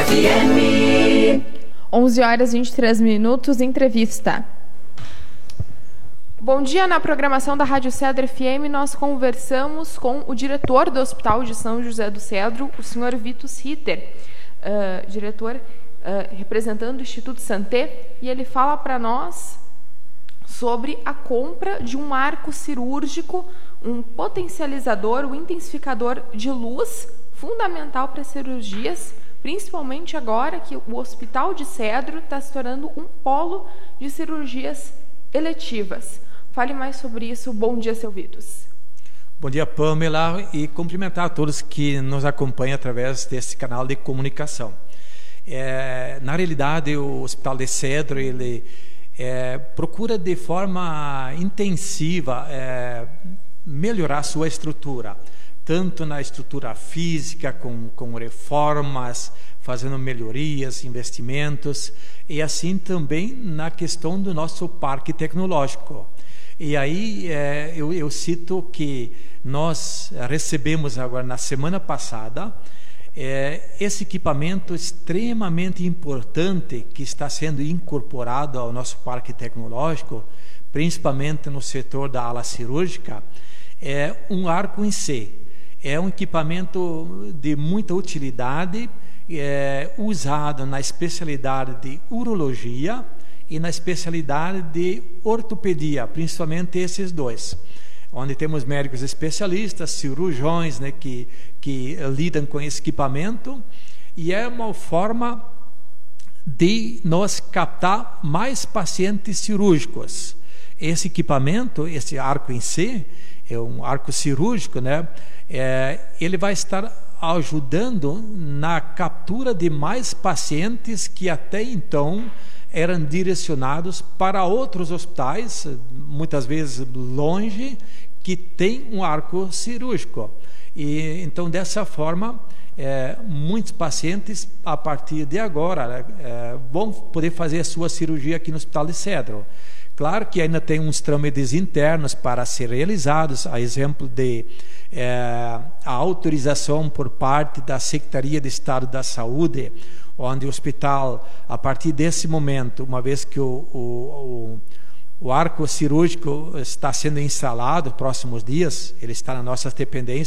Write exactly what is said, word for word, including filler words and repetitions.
F M. onze horas e vinte e três minutos, entrevista. Bom dia, na programação da Rádio Cedro F M, nós conversamos com o diretor do Hospital de São José do Cedro, o senhor Vitus Ritter, uh, diretor uh, representando o Instituto Santé, e ele fala para nós sobre a compra de um arco cirúrgico, um potencializador, um intensificador de luz, fundamental para cirurgias, principalmente agora que o Hospital de Cedro está se tornando um polo de cirurgias eletivas. Fale mais sobre isso. Bom dia, seu Vitus. Bom dia, Pamela, e cumprimentar a todos que nos acompanham através desse canal de comunicação. É, na realidade, o Hospital de Cedro, ele é, procura de forma intensiva é, melhorar sua estrutura, tanto na estrutura física, com, com reformas, fazendo melhorias, investimentos, e assim também na questão do nosso parque tecnológico. E aí é, eu, eu cito que nós recebemos agora na semana passada é, esse equipamento extremamente importante que está sendo incorporado ao nosso parque tecnológico, principalmente no setor da ala cirúrgica, é um arco em C. É um equipamento de muita utilidade, é, usado na especialidade de urologia e na especialidade de ortopedia, principalmente esses dois, onde temos médicos especialistas, cirurgiões, né, que, que lidam com esse equipamento, e é uma forma de nós captar mais pacientes cirúrgicos. Esse equipamento, esse arco em C, é um arco cirúrgico, né, é, ele vai estar ajudando na captura de mais pacientes que até então eram direcionados para outros hospitais, muitas vezes longe, que tem um arco cirúrgico. E então, dessa forma, é, muitos pacientes, a partir de agora, é, vão poder fazer a sua cirurgia aqui no Hospital de Cedro. Claro que ainda tem uns trâmites internos para ser realizados, a exemplo de é, a autorização por parte da Secretaria de Estado da Saúde, onde o hospital, a partir desse momento, uma vez que o, o, o, o arco cirúrgico está sendo instalado, próximos dias, ele está na nossa dependência,